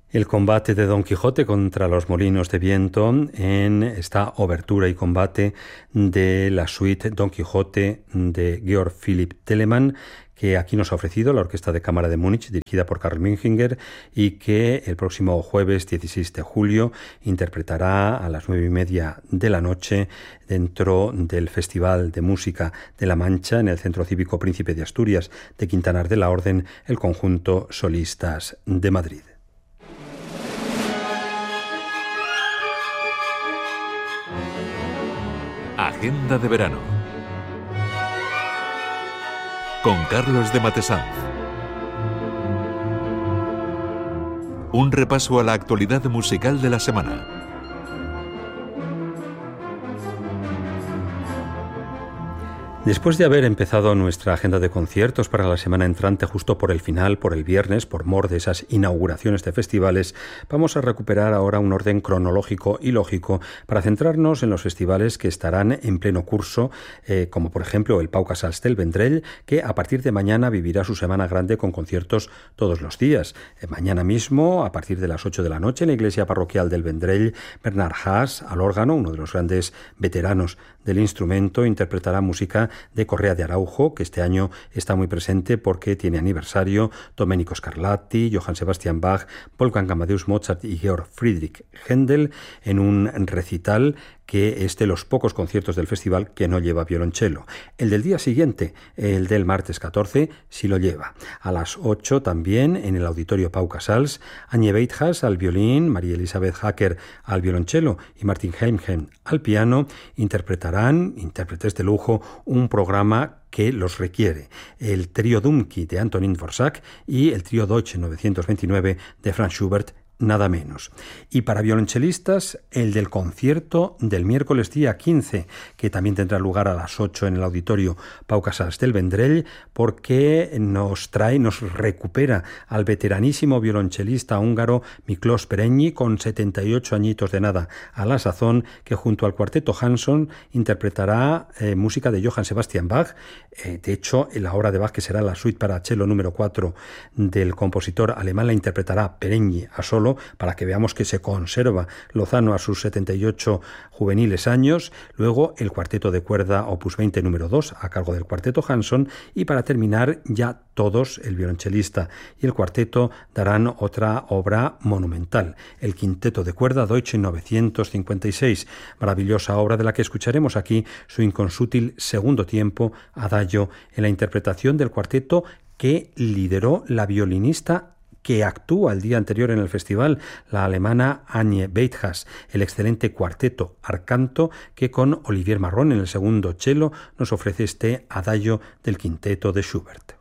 El combate de Don Quijote contra los molinos de viento en esta obertura y combate de la suite Don Quijote de Georg Philipp Telemann, que aquí nos ha ofrecido la Orquesta de Cámara de Múnich, dirigida por Karl Minchinger, y que el próximo jueves 16 de julio interpretará a las 9:30 de la noche dentro del Festival de Música de La Mancha en el Centro Cívico Príncipe de Asturias de Quintanar de la Orden, el conjunto Solistas de Madrid. Agenda de verano con Carlos de Matesanz. Un repaso a la actualidad musical de la semana. Después de haber empezado nuestra agenda de conciertos para la semana entrante justo por el final, por el viernes, por mor de esas inauguraciones de festivales, vamos a recuperar ahora un orden cronológico y lógico para centrarnos en los festivales que estarán en pleno curso, como por ejemplo el Pau Casals del Vendrell, que a partir de mañana vivirá su semana grande con conciertos todos los días. Mañana mismo, a partir de las 8 de la noche, en la iglesia parroquial del Vendrell, Bernard Haas, al órgano, uno de los grandes veteranos del instrumento, interpretará música de Correa de Araujo, que este año está muy presente porque tiene aniversario, Domenico Scarlatti, Johann Sebastian Bach, Wolfgang Amadeus Mozart y Georg Friedrich Händel, en un recital que es de los pocos conciertos del festival que no lleva violonchelo. El del día siguiente, el del martes 14, sí lo lleva. A las 8 también, en el Auditorio Pau Casals, Anje Beithas al violín, María Elizabeth Hacker al violonchelo y Martin Heimchen al piano, interpretarán, intérpretes de lujo, un programa que los requiere: el trío Dumki de Antonín Dvořák y el trío Deutsche 929 de Franz Schubert, nada menos. Y para violonchelistas, el del concierto del miércoles día 15, que también tendrá lugar a las 8 en el Auditorio Pau Casals del Vendrell, porque nos recupera al veteranísimo violonchelista húngaro Miklós Perényi, con 78 añitos de nada a la sazón, que junto al cuarteto Hansson interpretará música de Johann Sebastian Bach. De hecho, en la obra de Bach, que será la suite para cello número 4 del compositor alemán, la interpretará Perényi a solo, para que veamos que se conserva lozano a sus 78 juveniles años. Luego el cuarteto de cuerda opus 20 número 2 a cargo del cuarteto Hansson, y para terminar ya todos, el violonchelista y el cuarteto, darán otra obra monumental, el quinteto de cuerda Deutsche 956, maravillosa obra de la que escucharemos aquí su inconsútil segundo tiempo, adagio, en la interpretación del cuarteto que lideró la violinista que actúa el día anterior en el festival, la alemana Anje Beithas, el excelente cuarteto Arcanto, que con Olivier Marron en el segundo cello nos ofrece este adagio del quinteto de Schubert.